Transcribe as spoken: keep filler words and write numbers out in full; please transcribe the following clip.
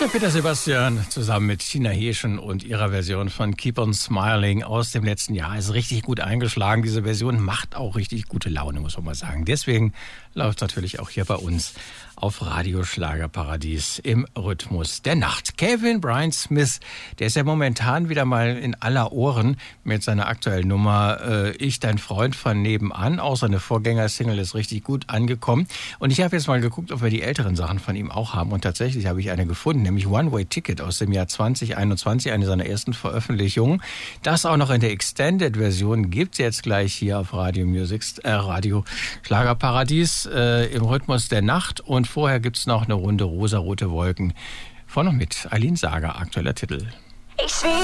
Der Peter Sebastian zusammen mit Tina Heeschen und ihrer Version von Keep on Smiling aus dem letzten Jahr ist richtig gut eingeschlagen. Diese Version macht auch richtig gute Laune, muss man mal sagen. Deswegen läuft natürlich auch hier bei uns auf Radio Schlagerparadies im Rhythmus der Nacht. Kevin Brian Smith, der ist ja momentan wieder mal in aller Ohren mit seiner aktuellen Nummer äh, Ich, dein Freund von nebenan. Auch seine Vorgängersingle ist richtig gut angekommen. Und ich habe jetzt mal geguckt, ob wir die älteren Sachen von ihm auch haben. Und tatsächlich habe ich eine gefunden, nämlich One Way Ticket aus dem Jahr zwanzig einundzwanzig, eine seiner ersten Veröffentlichungen. Das auch noch in der Extended-Version gibt's jetzt gleich hier auf Radio Music, äh, Radio Schlagerparadies äh, im Rhythmus der Nacht. Und vorher gibt's noch eine Runde Rosarote Wolken von und mit Aline Sager, aktueller Titel. Ich sehe